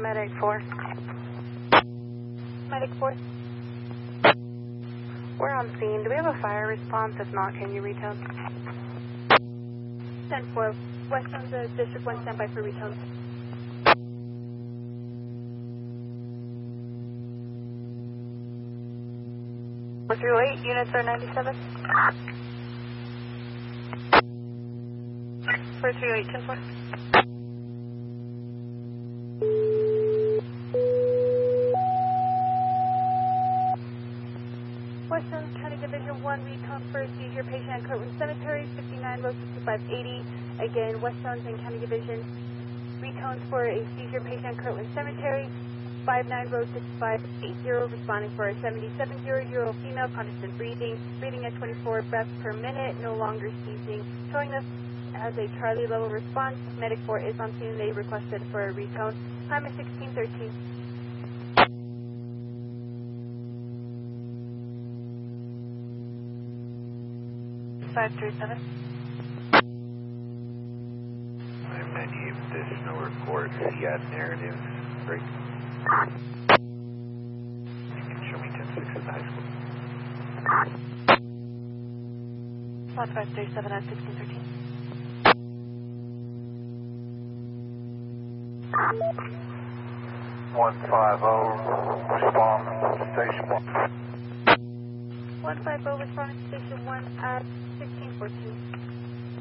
Medic 4. Medic 4. We're on scene. Do we have a fire response? If not, can you retone? 10-4. West on the District 1 standby for retone. Through 8, units are 97. 438, 10-4. Western County Division 1, recon for seizure patient at Kirtland Cemetery, 59 Road 6580. Again, Western and County Division, recons for a seizure patient at Kirtland Cemetery, 59 Road 6580, responding for a 7700 female, constant breathing, breathing at 24 breaths per minute, no longer seizing, showing us as a Charlie level response. Medic 4 is on scene. They requested for a recon. Time is 1613. $537. I'm 98 additional report. CIAD narrative. Break. You can show me 10-6 at the high school. Slot 537 at 1613. 150, respond to station 1. 150, responding to station 1 at 1614.